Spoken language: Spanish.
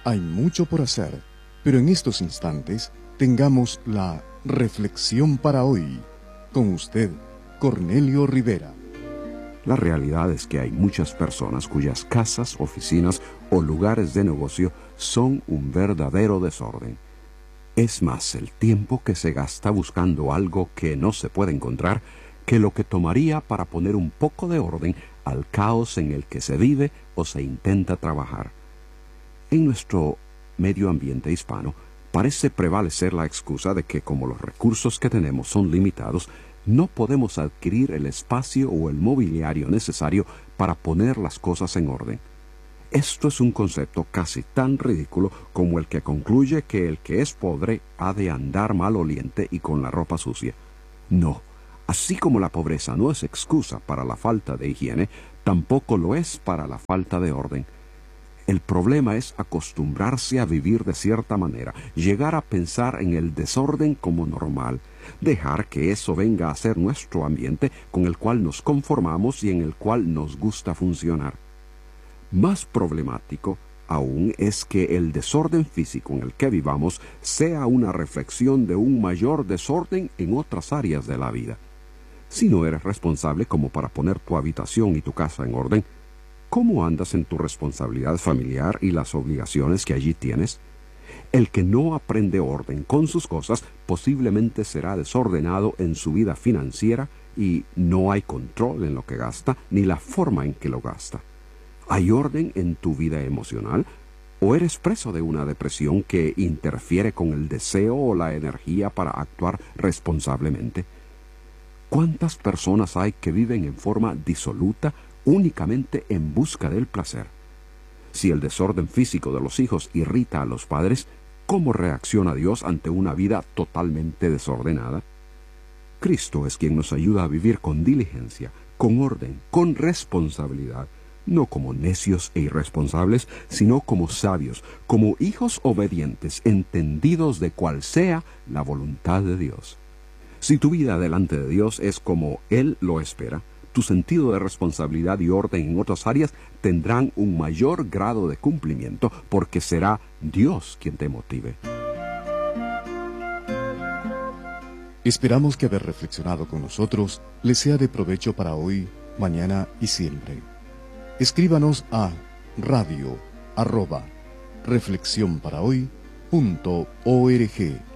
Hay mucho por hacer, pero en estos instantes tengamos la reflexión para hoy. Con usted, Cornelio Rivera. La realidad es que hay muchas personas cuyas casas, oficinas o lugares de negocio son un verdadero desorden. Es más el tiempo que se gasta buscando algo que no se puede encontrar que lo que tomaría para poner un poco de orden al caos en el que se vive o se intenta trabajar. En nuestro medio ambiente hispano parece prevalecer la excusa de que como los recursos que tenemos son limitados, no podemos adquirir el espacio o el mobiliario necesario para poner las cosas en orden. Esto es un concepto casi tan ridículo como el que concluye que el que es pobre ha de andar maloliente y con la ropa sucia. No, así como la pobreza no es excusa para la falta de higiene, tampoco lo es para la falta de orden. El problema es acostumbrarse a vivir de cierta manera, llegar a pensar en el desorden como normal, dejar que eso venga a ser nuestro ambiente con el cual nos conformamos y en el cual nos gusta funcionar. Más problemático aún es que el desorden físico en el que vivamos sea una reflexión de un mayor desorden en otras áreas de la vida. Si no eres responsable como para poner tu habitación y tu casa en orden, ¿cómo andas en tu responsabilidad familiar y las obligaciones que allí tienes? El que no aprende orden con sus cosas posiblemente será desordenado en su vida financiera y no hay control en lo que gasta ni la forma en que lo gasta. ¿Hay orden en tu vida emocional? ¿O eres preso de una depresión que interfiere con el deseo o la energía para actuar responsablemente? ¿Cuántas personas hay que viven en forma disoluta únicamente en busca del placer? Si el desorden físico de los hijos irrita a los padres, ¿cómo reacciona Dios ante una vida totalmente desordenada? Cristo es quien nos ayuda a vivir con diligencia, con orden, con responsabilidad, no como necios e irresponsables, sino como sabios, como hijos obedientes, entendidos de cuál sea la voluntad de Dios. Si tu vida delante de Dios es como Él lo espera, tu sentido de responsabilidad y orden en otras áreas tendrán un mayor grado de cumplimiento porque será Dios quien te motive. Esperamos que haber reflexionado con nosotros les sea de provecho para hoy, mañana y siempre. Escríbanos a radio@reflexionparahoy.org.